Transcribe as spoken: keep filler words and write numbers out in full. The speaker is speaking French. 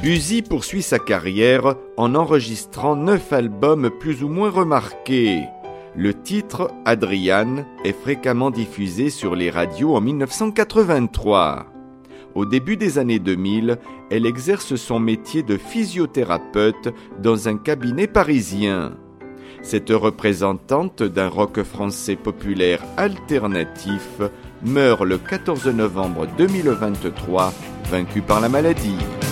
Buzi poursuit sa carrière en enregistrant neuf albums plus ou moins remarqués. Le titre « Adriane » est fréquemment diffusé sur les radios en dix-neuf cent quatre-vingt-trois. Au début des années deux mille, elle exerce son métier de physiothérapeute dans un cabinet parisien. Cette représentante d'un rock français populaire alternatif meurt le quatorze novembre deux mille vingt-trois, vaincue par la maladie.